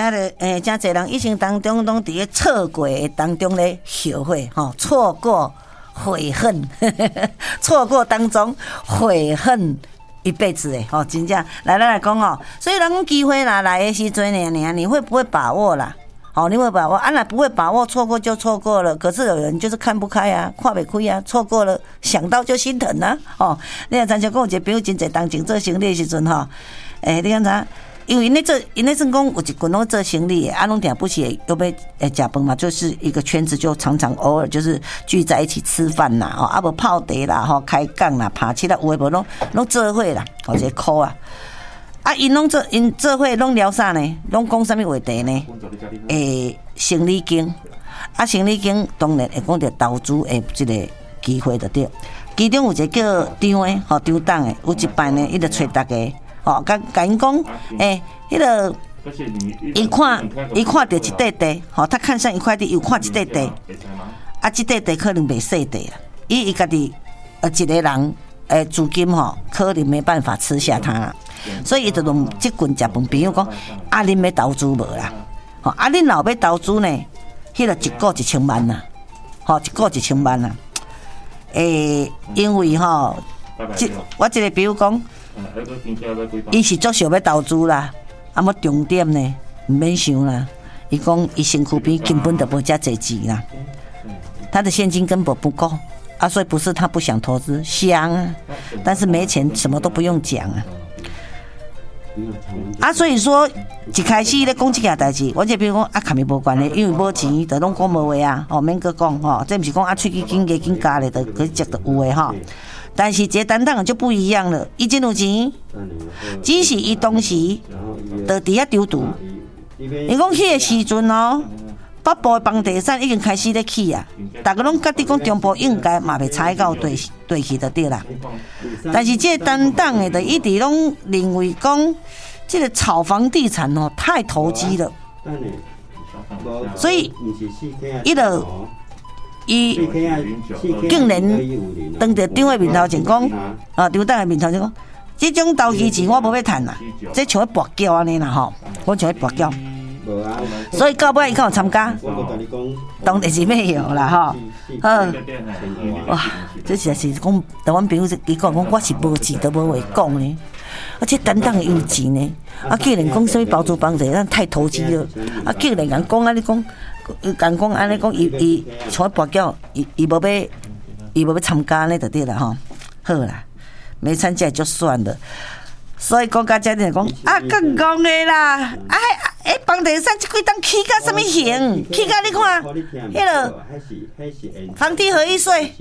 真侪人一生当中拢伫咧错过当中咧后悔吼，错过悔恨，错过当中悔恨一辈子诶吼，真正来讲哦，所以人讲机会啦来的时阵呢，你会不会把握啦？好，你会把握，那不会把握，错过就错过了。可是有人就是看不开啊，看不开啊，错过了，想到就心疼啊。哦，你若参像讲有一个朋友真侪当前做生理的时阵吼，你看啥？因为因咧算讲有一群拢做生理的，拢定不是又要食饭嘛，就是一个圈子，就常常偶尔就是聚在一起吃饭啦，吼，无泡茶啦，吼，开讲啦，拍七啦，有诶无拢做伙啦，或者考啊。因做伙拢聊啥呢？拢讲啥物话题呢？生理经，生理经当然会讲到投资的这个机会就对。其中有一个叫张的，吼张董的，有一摆呢，伊就找大家，吼，甲因讲，迄个伊看到一块地，吼，他看上一块地，又看一块地，这块地可能袂细地啦，伊家己一个人。资金吼可能没办法吃下它啦，所以伊就用即群食饭朋友讲，恁要投资无啦？吼，恁若要投资呢，迄个一个1000万啦，吼，一个1000万啦。因为吼，我这个比如讲，伊是足想要投资啦，要重点呢，唔免想啦。伊讲伊身躯边根本就无遮侪钱啦，他的现金根本不够。所以不是他不想投资，想啊，但是没钱，什么都不用讲啊。所以说一开始咧讲这件代志，我就比如讲卡咪无关系，因为无钱，就拢讲无话啊，哦，免搁讲吼，这不是讲喙齿紧加紧加咧，就去食就有诶吼。但是这担当就不一样了，伊真有钱，只是伊当时就伫遐丢赌，伊讲迄个时阵哦。北部的房地产已经开始咧起啊，大家拢觉得讲中部应该嘛袂差到对去就对啦。但是这个担当的，就一直拢认为讲，这个炒房地产哦太投机了，所以伊竟然当着张的面头前讲，张董的面头前讲，这种投机钱我无要趁啦，这像咧博缴安尼啦吼，我像咧博缴。所以到尾伊敢有参加？当然是没有啦吼。哇，这实在是讲，台湾朋友伊讲我是无钱都无话讲呢，而且担当有钱呢。竟然讲什么包租房地产太投机了。竟然讲安尼讲，讲安尼讲，伊像博缴，伊无要参加呢，就对啦吼。好啦，没参加就算了。所以讲到这里讲更讲的啦，房地产这几档起到什么型？起到你看，迄个房地合一税，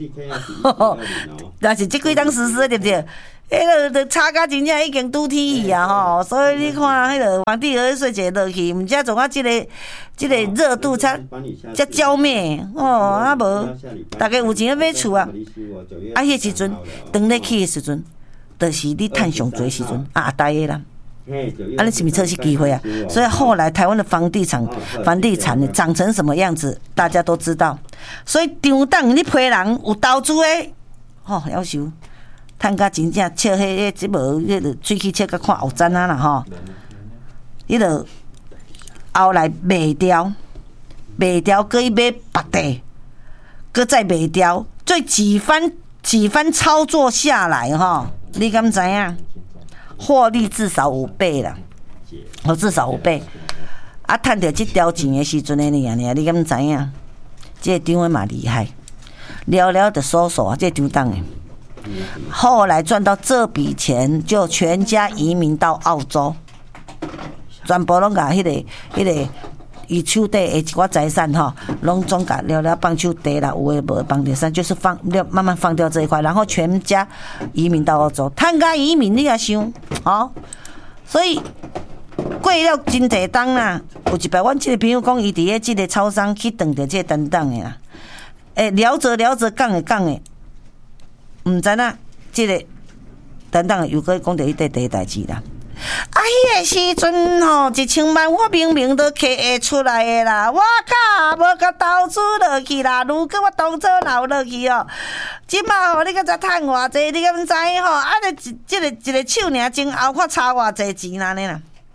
但是这几档实施对不对？迄个差价真正已经拄天去啊吼！所以你看，迄个房地合一税一落去，毋则从这个热度才浇灭哦，无大家有钱买厝啊！迄时阵当咧起的时阵。就是你趁上多时阵大个啦，你是不是这是机会啊？所以后来台湾的房地产长成什么样子，大家都知道。所以张董你批人有投资的，夭寿，趁甲真正切迄即无迄个喙齿切甲看后瞻啊啦吼，迄个后来卖掉，搁伊买别地，搁再卖掉，最几番操作下来你敢知影？获利至少5倍啦，至少5倍。趁到这条钱的时阵的你敢知影？这张的嘛厉害，寥寥的收手啊，这张董的。后来赚到这笔钱，就全家移民到澳洲，全部拢甲迄个。伊手底的一寡财产拢总甲了放手底啦，有诶无房地产，就是慢慢放掉这一块，然后全家移民到澳洲，趁甲移民你也想所以过了真侪冬啦，有一摆阮即个朋友讲，伊伫咧即个超商去等着这担当的啦，聊着讲的，毋知影即个担当的又搁讲着伊地代志啦。迄个时阵1000万我明明都摕会出来的啦，我无甲投资落去啦。如果我当初留落去即马你敢知趁偌济？你敢知即个手尔前后看差偌济钱安尼啦。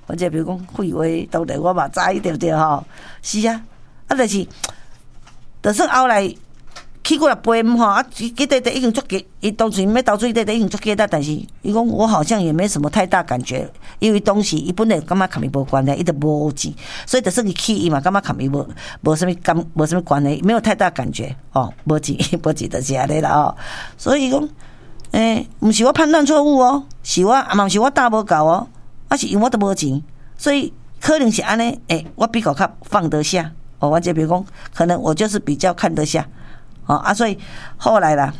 或者比如讲废话，当然我嘛知，对不对吼？是啊，但是，就算后来去过来陪吼，伊弟弟已经足加，伊当时要投资伊弟弟已经足加，但是伊讲我好像也没什么太大感觉，因为当时伊本来感觉跟伊无关系，伊就无钱，所以就算伊去伊嘛感觉跟伊无什么关系，没有太大感觉哦，无钱就是安尼啦哦，所以讲。毋是我判断错误哦，是我嘛是我打无够哦，是因为我都无钱，所以可能是安尼，我比较放得下哦。我这比如讲，可能我就是比较看得下哦所以后来啦，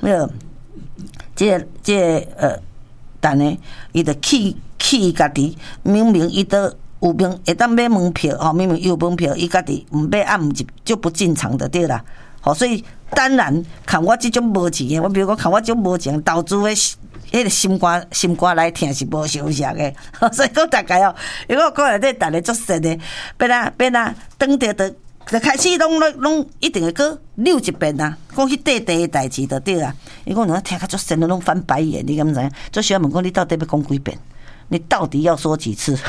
等呢，伊就气家己，明明伊都有名会当买门票哦，明明有门票，伊家己毋买按就不进场的对啦。好，所以当然看我这种无钱的，我比如讲看我这种无钱投资的，迄个心肝来听是无相像的。所以讲大概哦，如果讲内底逐个足实的，变啊，当着就开始拢一定会去溜一遍啊，讲去地的代志就对啦。伊讲侬听较足实的，拢翻白眼，你敢知影？做小问讲你到底要讲几遍？你到底要说几次？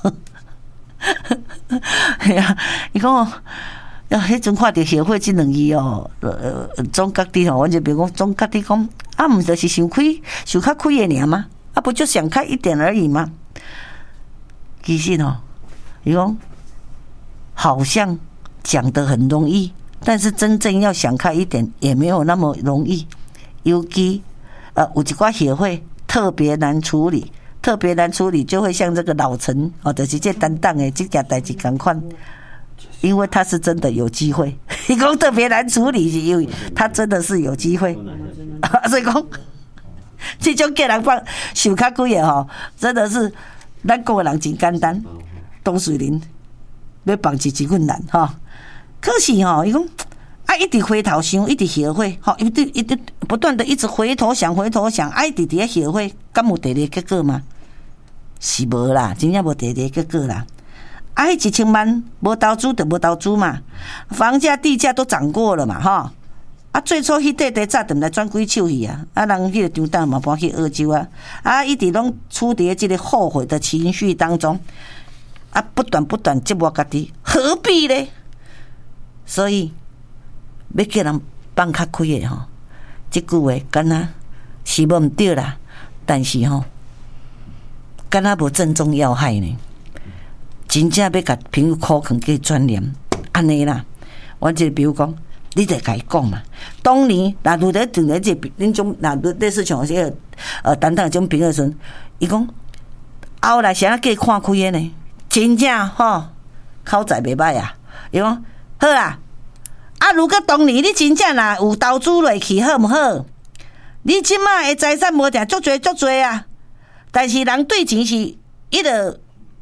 哎呀，伊讲。迄阵看着协会这两字哦，总觉得吼，我就比如讲，总觉得讲，毋就是想较开的尔吗？不就想开一点而已吗？其实哦，伊讲好像讲得很容易，但是真正要想开一点也没有那么容易。尤其有一寡协会特别难处理，就会像这个老陈哦，就是这担当的这件代志同款。因为他是真的有机会，伊讲特别难处理，是因为他真的是有机会，所以讲这种叫人放受较贵的吼，真的是咱讲的人真简单，当事人要放一困难吼。可是吼，伊讲一直回头想，一直后悔吼，一直不断的一直回头想，一直伫后悔，敢有第二结果吗？是无啦，真正无第二结果啦。1000万无投资就无投资嘛，房价地价都涨过了嘛，哈。最初迄块早就来转几手去啊，人迄个张单嘛搬去澳洲啊，一直拢处伫即个后悔的情绪当中，不断折磨家己，何必呢？所以要叫人放较开的吼，即句话敢若是无毋对啦，但是吼，敢若无正中要害呢。真正要甲朋友苦劝去转念，安尼啦。我就比如讲，你得甲伊讲嘛。当年若拄着阵个这恁种，若类似像这个等等种朋友时阵，伊讲后来谁叫伊看开的呢？真正吼，口才袂歹啊。伊讲好啦，如果当年你真正若有投资落去，好毋好？你即摆的财产无定足侪啊，但是人对钱是伊个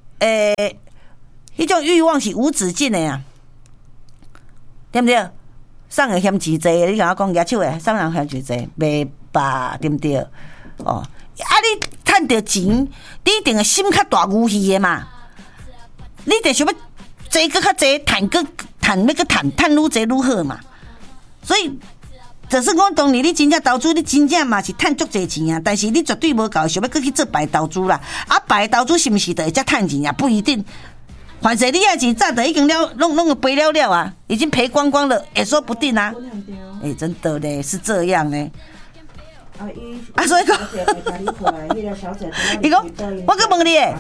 迄种欲望是无止境的啊，对不对？送的嫌钱济，你甲我讲举手的，送人嫌钱济，袂吧？对不对？哦，你趁着钱，你一定会心较大牛气的嘛。你得想要济搁较济，趁要搁趁愈济愈好嘛。所以，就算讲当年你真正投资，你真正嘛是趁足济钱啊，但是你绝对无够想要搁去做白投资啦。白投资是毋是就会才趁钱啊？不一定。反正你遐钱早就已经弄赔了啊，已经赔光光了，也说不定啊。真的嘞，是这样呢。所以讲，伊讲，我搁问你诶，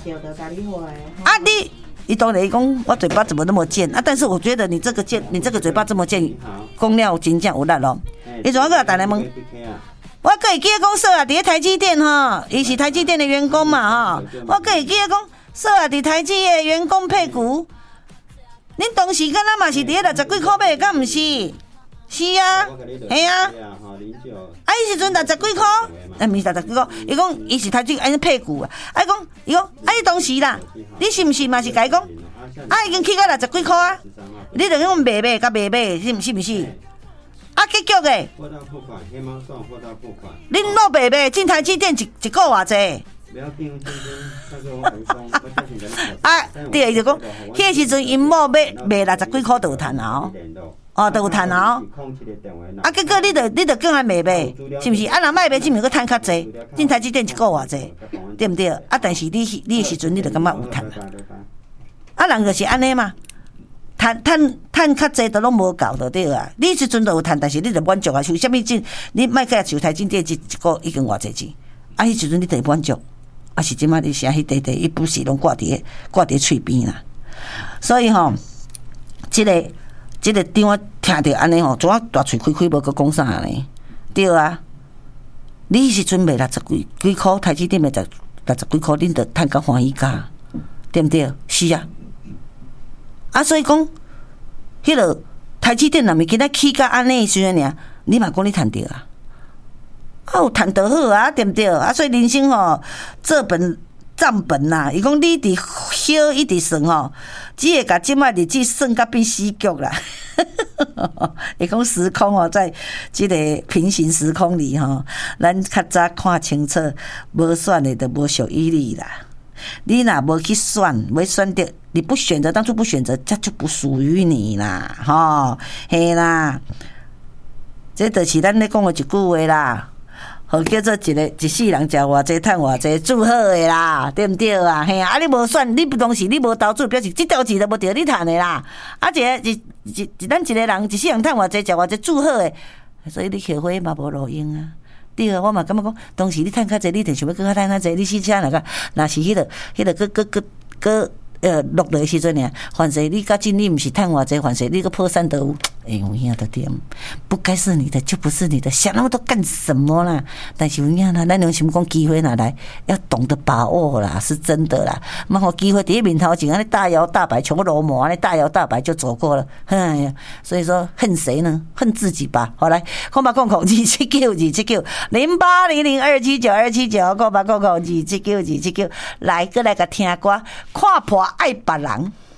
你当然讲我嘴巴怎么那么贱但是我觉得你这个嘴巴这么贱，讲了真正有力咯。伊怎个来打来问？我可会记得讲说伫咧台积电哈，伊是台积电的员工嘛哈，我可会记得讲。说伫台积的员工配股，恁当时敢若嘛是伫咧60几块买，敢毋是？是啊，嘿啊，伊时阵60几块，毋是60几块，伊讲伊是台积安尼配股啊，伊讲你当时啦，你是毋是嘛是甲伊讲，已经去到60几块啊，你就讲卖甲卖，是毋是？结局诶，恁老卖进台积电一个偌济？对，伊就讲，迄个时阵因某卖60几块就有赚啊，就有赚啊。结果你就叫来卖，是毋是？若卖证明佮赚较济，进台积电一个偌济，对毋对？但是你的时阵你就感觉有赚啊。 啊，人就是安尼嘛。趁较济都拢无够就对啊！你时阵就有趁，但是你就满足啊。像啥物钱，你莫甲像台积电一个已经偌济钱，啊，迄时阵你就满足，啊是即马你啥迄地伊不是拢挂伫喙边啦。所以吼，即个张我听着安尼吼，怎啊大喙开无搁讲啥呢？对啊，你迄时阵卖60几箍，台积电卖60几箍，恁就趁甲欢喜价，对毋对？是啊。啊，所以讲，迄落台积电若物今仔起甲安尼时阵尔，你嘛讲你趁着啊？啊，有趁着好啊，对毋对？啊，所以人生吼，做本账本呐，伊讲你伫晓一直算吼，只会甲即摆日子算甲变死局啦。伊讲时空哦，在即个平行时空里吼，咱较早看清楚，无选的就无属于你啦。你若无去选，没选择，你不选择，当初不选择，这就不属于你啦，吼，嘿啦，这就是咱咧讲的一句话啦，好叫做一世人食偌济，趁偌济，祝好的啦，对不对啊？嘿啊，你无选，你不当时你无投资，表示这条钱都无着你趁的啦。啊，咱一个人一世人趁偌济，食偌济，祝好的，所以你后悔嘛无路用啊。对啊，我嘛感觉讲，当时你趁较济，你就想要搁较趁较济，你死车若是迄个落来时阵呢，凡是你甲今你毋是趁偌济，凡是你个破产都有，有影都点，不该是你的就不是你的，想那么多干什么啦？但是有影啦，咱用心讲机会拿来，要懂得把握啦，是真的啦。莫互机会伫面头前，安尼大摇大摆，像个罗摩安尼大摇大摆就走过了。哎呀，所以说恨谁呢？恨自己吧。好来，0800279279 0800279279，0800279279，来，过来个听歌，看破爱别人。